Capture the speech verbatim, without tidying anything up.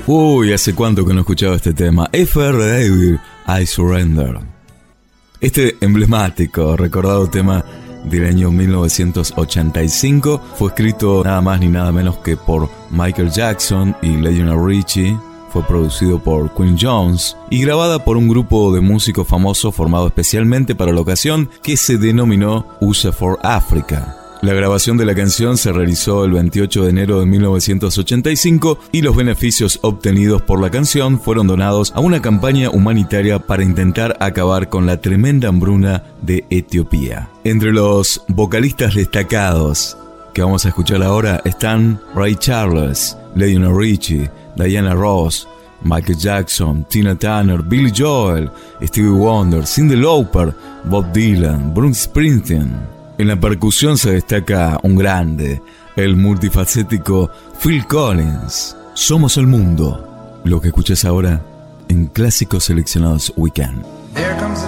Uy, hace cuánto que no escuchaba este tema. If Ever I Surrender. Este emblemático, recordado tema del año mil novecientos ochenta y cinco fue escrito nada más ni nada menos que por Michael Jackson y Lionel Richie. Fue producido por Quincy Jones y grabada por un grupo de músicos famosos formado especialmente para la ocasión que se denominó U S A for Africa. La grabación de la canción se realizó el veintiocho de enero de mil novecientos ochenta y cinco y los beneficios obtenidos por la canción fueron donados a una campaña humanitaria para intentar acabar con la tremenda hambruna de Etiopía. Entre los vocalistas destacados que vamos a escuchar ahora están Ray Charles, Lionel Richie, Diana Ross, Michael Jackson, Tina Turner, Billy Joel, Stevie Wonder, Cyndi Lauper, Bob Dylan, Bruce Springsteen. En la percusión se destaca un grande, el multifacético Phil Collins. Somos el mundo. Lo que escuchas ahora en Clásicos Seleccionados Weekend.